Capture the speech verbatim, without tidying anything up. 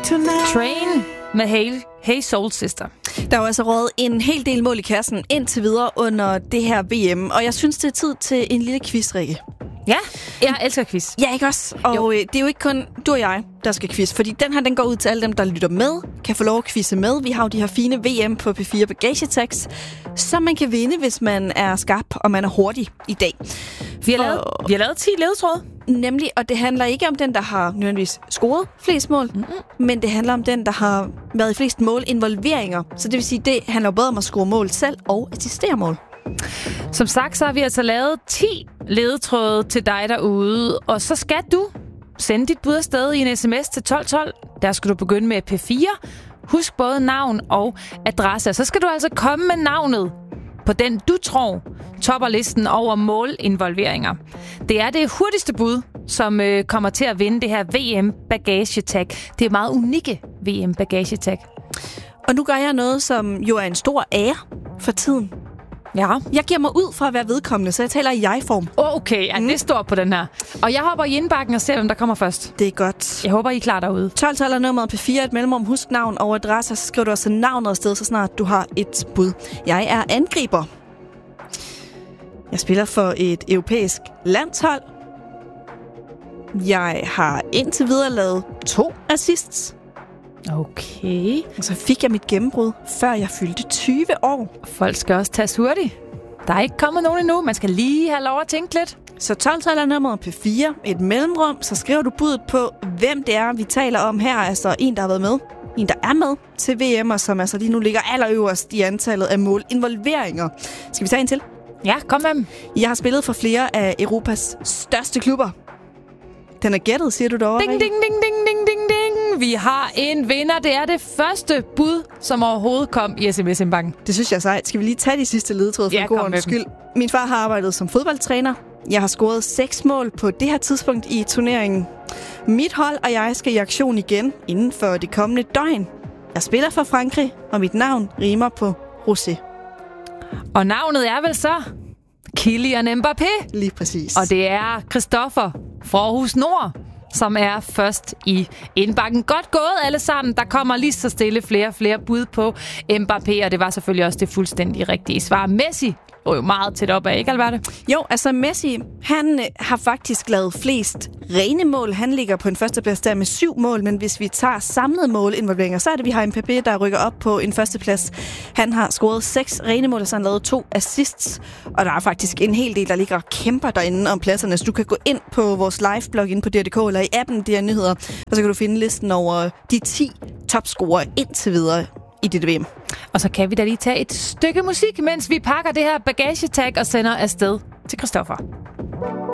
Train med Hey, hey Soul Sister. Der er jo altså rådet en hel del mål i kassen indtil videre under det her V M, og jeg synes, det er tid til en lille quiz, Rikke. Ja, jeg elsker quiz. Ja, ikke også? Og jo. Det er jo ikke kun du og jeg, der skal quiz, fordi den her, den går ud til alle dem, der lytter med, kan få lov at quizze med. Vi har jo de her fine V M på P fire Bagagetex, som man kan vinde, hvis man er skarp og man er hurtig i dag. Vi har, lavet, vi har lavet ti ledetråde. Nemlig, og det handler ikke om den, der har nødvendigvis scoret flest mål, mm-hmm. men det handler om den, der har været i flest mål-involveringer. Så det vil sige, det handler både om at score mål selv og assistere mål. Som sagt, så har vi altså lavet ti ledetråde til dig derude, og så skal du sende dit bud afsted i en sms til tolv tolv. Der skal du begynde med P fire. Husk både navn og adresse. Så skal du altså komme med navnet på den, du tror topper listen over målinvolveringer. Det er det hurtigste bud, som øh, kommer til at vinde det her V M Bagagetag. Det er meget unikke V M Bagagetag. Og nu gør jeg noget, som jo er en stor ære for tiden. Ja. Jeg giver mig ud for at være vedkommende, så jeg taler i jeg-form. Okay, ja, mm. det står på den her. Og jeg hopper i indbakken og ser, hvem der kommer først. Det er godt. Jeg håber, I er klar derude. tolv tolv er nummeret P fire, et mellemrum, husk navn og adresse, så skriver du også navnet afsted, så snart du har et bud. Jeg er angriber. Jeg spiller for et europæisk landshold. Jeg har indtil videre lavet to assists. Okay. Og så fik jeg mit gennembrud, før jeg fyldte tyve år. Folk skal også tages hurtigt. Der er ikke kommet nogen endnu. Man skal lige have lov at tænke lidt. Så tolv tolv er nummeret P fire, et mellemrum, så skriver du budet på, hvem det er, vi taler om her. Altså en, der har været med. En, der er med til V M, og som altså lige nu ligger allerøverst i antallet af målinvolveringer. Skal vi tage en til? Ja, kom med dem. Jeg har spillet for flere af Europas største klubber. Den er gættet, siger du derovre? Ding, ding, ding, ding, ding, ding, ding. Vi har en vinder. Det er det første bud, som overhovedet kom i sms-indbakken. Det synes jeg er sejt. Skal vi lige tage de sidste ledetråde for ja, en god ordens skyld? Min far har arbejdet som fodboldtræner. Jeg har scoret seks mål på det her tidspunkt i turneringen. Mit hold og jeg skal i aktion igen inden for det kommende døgn. Jeg spiller for Frankrig, og mit navn rimer på Rosé. Og navnet er vel så Kylian Mbappé. Lige præcis. Og det er Christoffer fra Aarhus Nord, som er først i indbakken. Godt gået alle sammen. Der kommer lige så stille flere og flere bud på Mbappé, og det var selvfølgelig også det fuldstændig rigtige svar. Messi lå jo meget tæt op af, ikke Alberte? Jo, altså Messi, han har faktisk lavet flest rene mål. Han ligger på en førsteplads der med syv mål, men hvis vi tager samlede målinvolveringer, så er det, vi har Mbappé, der rykker op på en førsteplads. Han har scoret seks rene mål, og så har han lavet to assists, og der er faktisk en hel del, der ligger og kæmper derinde om pladserne, så du kan gå ind på vores live-blog inde på D R punktum D K eller i appen D R Nyheder, og så kan du finde listen over de ti topscorere indtil videre i dette V M. Og så kan vi da lige tage et stykke musik, mens vi pakker det her bagagetag og sender afsted til Christoffer.